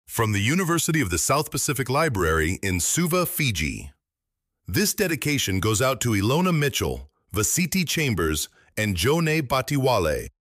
From the University of the South Pacific Library in Suva, Fiji. This dedication goes out to Ilona Mitchell, Vasiti Chambers, and Jone Batiwale.